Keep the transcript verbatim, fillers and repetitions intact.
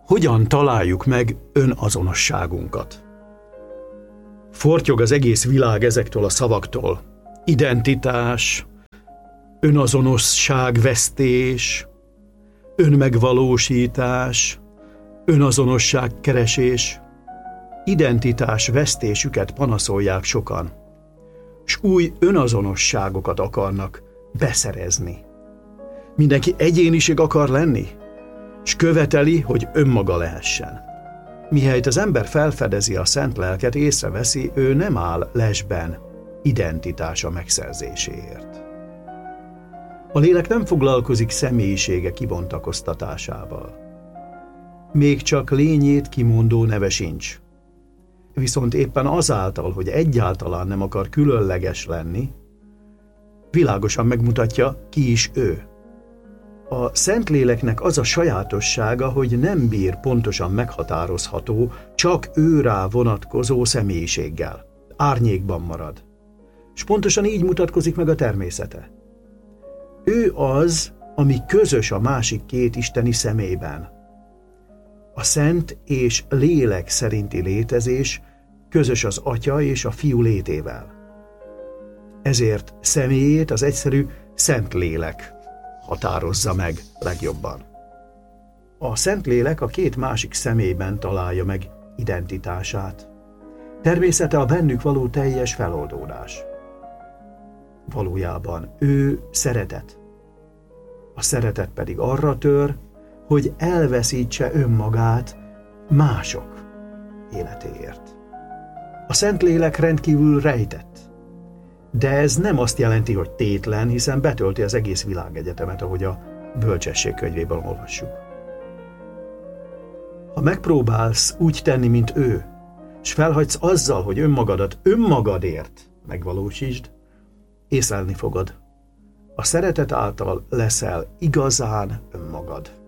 Hogyan találjuk meg önazonosságunkat? Fortyog az egész világ ezektől a szavaktól. Identitás, önazonosságvesztés, önmegvalósítás, önazonosságkeresés. Identitás vesztésüket panaszolják sokan, s új önazonosságokat akarnak beszerezni. Mindenki egyéniség akar lenni, s követeli, hogy önmaga lehessen. Mihelyt az ember felfedezi a szent lelket, észreveszi, ő nem áll lesben identitása megszerzéséért. A lélek nem foglalkozik személyisége kibontakoztatásával. Még csak lényét kimondó neve sincs. Viszont éppen azáltal, hogy egyáltalán nem akar különleges lenni, világosan megmutatja, ki is ő. A Szentléleknek az a sajátossága, hogy nem bír pontosan meghatározható, csak őrá vonatkozó személyiséggel. Árnyékban marad. És pontosan így mutatkozik meg a természete. Ő az, ami közös a másik két isteni személyben. A szent és lélek szerinti létezés közös az Atya és a Fiú létével. Ezért személyét az egyszerű Szentlélek határozza meg legjobban. A Szentlélek a két másik személyben találja meg identitását. Természete a bennük való teljes feloldódás. Valójában ő szeretet. A szeretet pedig arra tör, hogy elveszítse önmagát mások életéért. A Szentlélek rendkívül rejtett, de ez nem azt jelenti, hogy tétlen, hiszen betölti az egész világegyetemet, ahogy a Bölcsesség könyvében olvassuk. Ha megpróbálsz úgy tenni, mint ő, és felhagysz azzal, hogy önmagadat önmagadért megvalósítsd, észlelni fogod. A szeretet által leszel igazán önmagad.